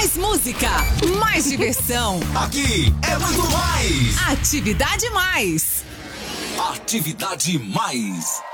Mais música, mais diversão. Aqui é muito mais. Atividade Mais. Atividade Mais.